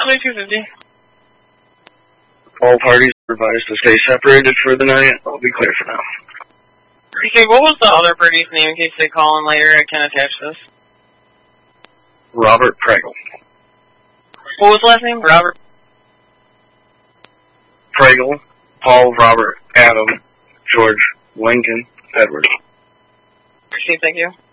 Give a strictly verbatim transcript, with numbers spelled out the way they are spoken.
twenty-two fifty. All parties are advised to stay separated for the night. I'll be clear for now. Okay, what was the other birdie's name in case they call in later? I can attach this. Robert Pregel. What was the last name? Robert? Pregel, Paul, Robert, Adam, George, Lincoln, Edward. Okay, thank you.